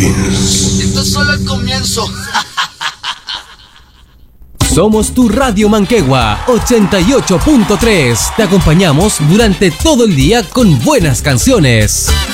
begins. Esto es solo el comienzo. Somos tu Radio Manquehua 88.3. Te acompañamos durante todo el día con buenas canciones.